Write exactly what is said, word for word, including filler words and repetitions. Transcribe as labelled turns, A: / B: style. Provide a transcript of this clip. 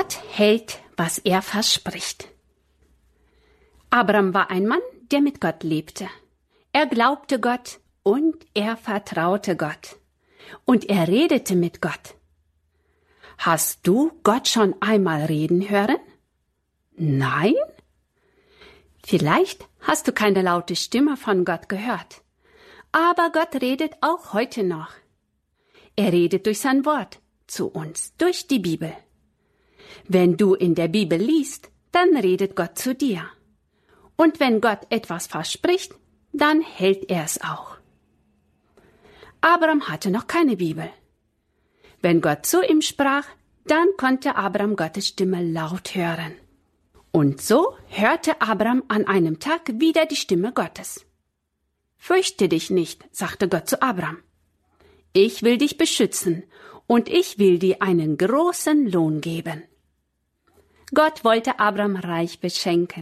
A: Gott hält, was er verspricht. Abram war ein Mann, der mit Gott lebte. Er glaubte Gott und er vertraute Gott. Und er redete mit Gott. Hast du Gott schon einmal reden hören? Nein? Vielleicht hast du keine laute Stimme von Gott gehört. Aber Gott redet auch heute noch. Er redet durch sein Wort zu uns, durch die Bibel. Wenn du in der Bibel liest, dann redet Gott zu dir. Und wenn Gott etwas verspricht, dann hält er es auch. Abram hatte noch keine Bibel. Wenn Gott zu ihm sprach, dann konnte Abram Gottes Stimme laut hören. Und so hörte Abram an einem Tag wieder die Stimme Gottes. Fürchte dich nicht, sagte Gott zu Abram. Ich will dich beschützen und ich will dir einen großen Lohn geben. Gott wollte Abram reich beschenken.